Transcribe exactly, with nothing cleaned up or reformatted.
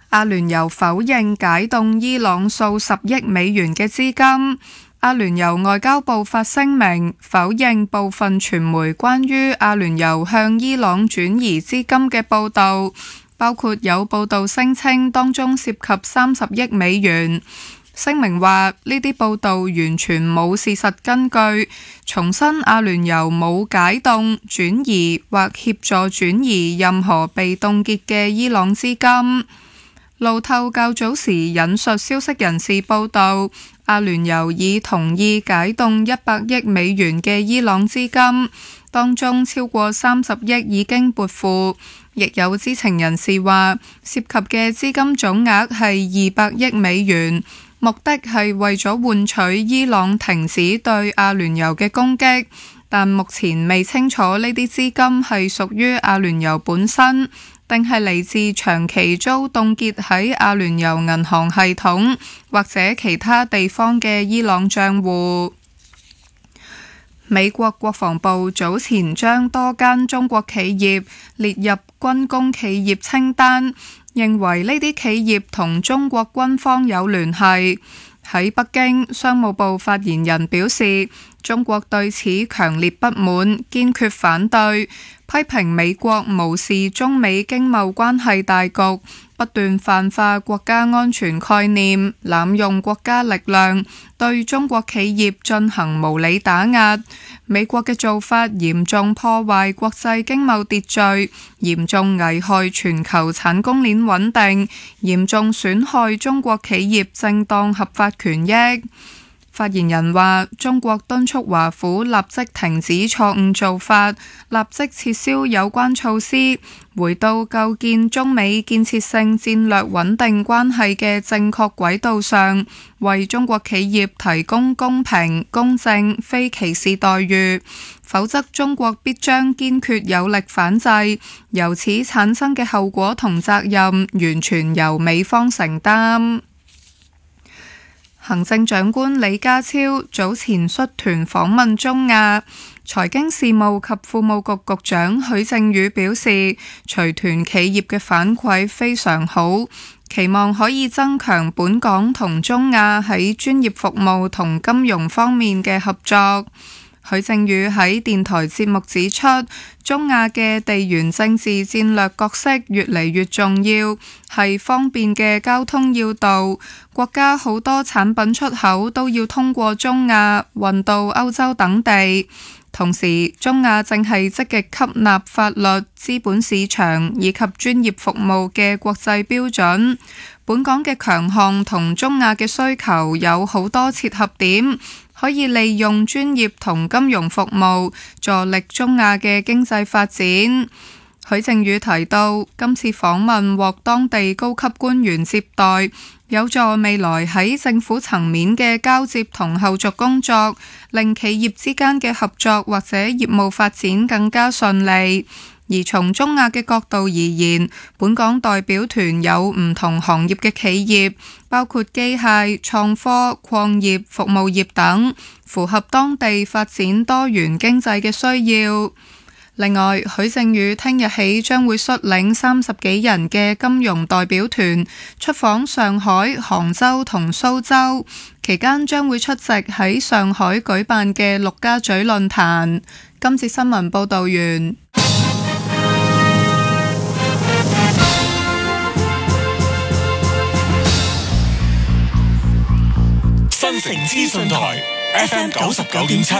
阿聯酋否認解凍伊朗數十億美元嘅資金。阿聯酋外交部發聲明否認部分傳媒關於阿聯酋向伊朗轉移資金嘅報導，包括有報導聲稱當中涉及三十億美元。聲明話呢啲報導完全冇事實根據，重申阿聯酋冇解凍、轉移或協助轉移任何被凍結嘅伊朗資金。路透較早時引述消息人士報導，阿聯酋已同意解凍一百億美元嘅伊朗資金，當中超過三十億已經撥付。亦有知情人士話，涉及嘅資金總額係二百億美元，目的係為咗換取伊朗停止對阿聯酋嘅攻擊，但目前未清楚呢啲資金係屬於阿聯酋本身，定係嚟自長期遭凍結喺阿聯酋銀行系統或者其他地方嘅伊朗賬戶。美國國防部早前將多間中國企業列入軍工企業清單，認為呢啲企業同中國軍方有聯繫。喺北京，商務部發言人表示，中國對此強烈不滿，堅決反對，批評美國無視中美經貿關係大局，不斷泛化國家安全概念，濫用國家力量，對中國企業進行無理打壓。美國嘅做法嚴重破壞國際經貿秩序，嚴重危害全球產供鏈穩定，嚴重損害中國企業正當合法權益。發言人話，中國敦促華府立即停止錯誤做法，立即撤銷有關措施，回到構建中美建設性戰略穩定關係嘅正確軌道上，為中國企業提供公平、公正、非歧視待遇，否則中國必將堅決有力反制，由此產生嘅後果同責任完全由美方承擔。行政長官李家超早前率團訪問中亞，財經事務及庫務局局長許正宇表示，隨團企業嘅反饋非常好，期望可以增強本港同中亞喺專業服務同金融方面嘅合作。許正宇喺電台節目指出，中亞嘅地緣政治戰略角色越嚟越重要，係方便嘅交通要道，國家好多產品出口都要通過中亞運到歐洲等地。同時，中亞正係積極吸納法律、資本市場以及專業服務嘅國際標準。本港嘅強項同中亞嘅需求有好多切合點，可以利用專業同金融服務助力中亞嘅經濟發展。許正宇提到，今次訪問獲當地高級官員接待，有助未來喺政府層面嘅交接同後續工作，令企業之間嘅合作或者業務發展更加順利。而從中亞嘅角度而言，本港代表團有唔同行業嘅企業，包括機械、創科、礦業、服務業等，符合當地發展多元經濟嘅需要。另外，許正宇聽日起將會率領三十幾人嘅金融代表團出訪上海、杭州同蘇州，期間將會出席喺上海舉辦嘅陸家嘴論壇。今次新聞報道完。 新城資訊台 F M 九十九點七